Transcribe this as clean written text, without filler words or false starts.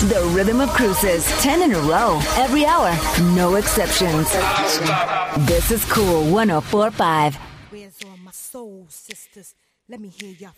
The Rhythm of Cruises, 10 in a row, every hour, no exceptions. This is Cool 104.5. Where's all my soul sisters? Let me hear y'all